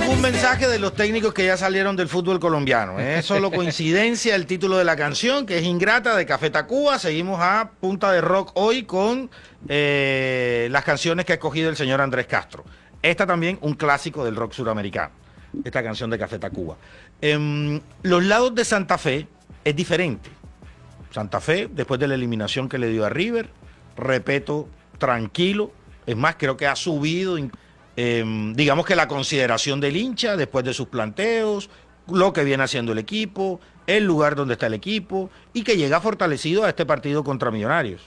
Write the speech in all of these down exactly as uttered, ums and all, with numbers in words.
un mensaje de los técnicos que ya salieron del fútbol colombiano. Es solo coincidencia el título de la canción, que es Ingrata, de Café Tacuba. Seguimos a punta de rock hoy con eh, las canciones que ha escogido el señor Andrés Castro. Esta también, un clásico del rock suramericano, esta canción de Café Tacuba. En los lados de Santa Fe es diferente. Santa Fe, después de la eliminación que le dio a River, repito, tranquilo. Es más, creo que ha subido, eh, digamos que la consideración del hincha después de sus planteos, lo que viene haciendo el equipo, el lugar donde está el equipo, y que llega fortalecido a este partido contra Millonarios.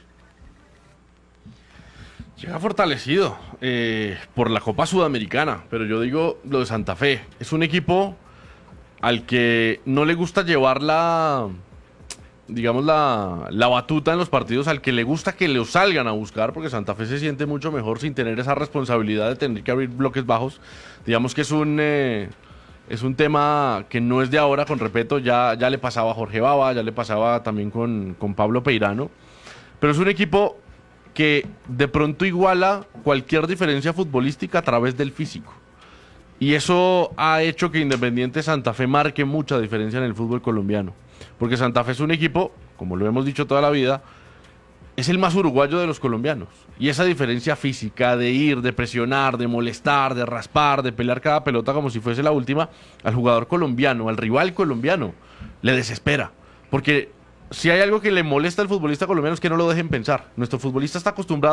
Llega fortalecido eh, por la Copa Sudamericana, pero yo digo lo de Santa Fe. Es un equipo al que no le gusta llevar la, digamos, la, la batuta en los partidos, al que le gusta que lo salgan a buscar, porque Santa Fe se siente mucho mejor sin tener esa responsabilidad de tener que abrir bloques bajos. Digamos que es un, eh, es un tema que no es de ahora, con respeto, ya, ya le pasaba a Jorge Baba, ya le pasaba también con, con Pablo Peirano, pero es un equipo que de pronto iguala cualquier diferencia futbolística a través del físico. Y eso ha hecho que Independiente Santa Fe marque mucha diferencia en el fútbol colombiano. Porque Santa Fe es un equipo, como lo hemos dicho toda la vida, es el más uruguayo de los colombianos. Y esa diferencia física de ir, de presionar, de molestar, de raspar, de pelear cada pelota como si fuese la última, al jugador colombiano, al rival colombiano, le desespera. Porque si hay algo que le molesta al futbolista colombiano es que no lo dejen pensar. Nuestro futbolista está acostumbrado